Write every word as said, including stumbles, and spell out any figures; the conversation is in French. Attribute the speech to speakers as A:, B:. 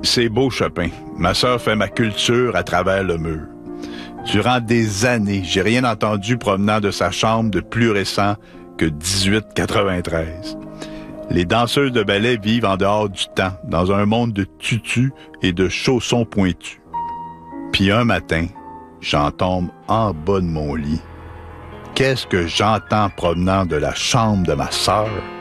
A: C'est beau, Chopin. Ma sœur fait ma culture à travers le mur. Durant des années, j'ai rien entendu provenant de sa chambre de plus récent que dix-huit quatre-vingt-treize. Les danseuses de ballet vivent en dehors du temps, dans un monde de tutus et de chaussons pointus. Puis un matin, j'en tombe en bas de mon lit. Qu'est-ce que j'entends provenant de la chambre de ma sœur?